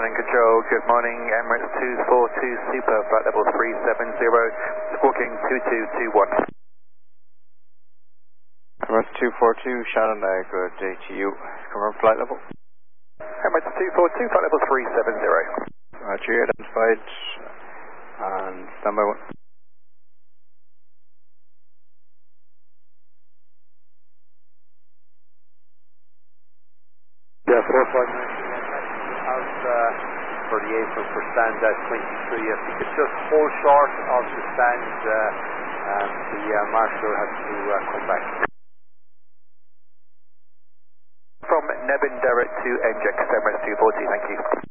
Flight control, good morning, Emirates 242 Super, flight level 370, squawking 2221. Emirates 242, Shannon, good day to you. Confirm flight level. Emirates 242, flight level 370. Roger, identified, and standby 1. Yeah, 459 out for the April for stand at 23. I think it's just 4 short of the stand, and the marshal has to come back. From Nebin direct to NJX, Emirates 240, thank you.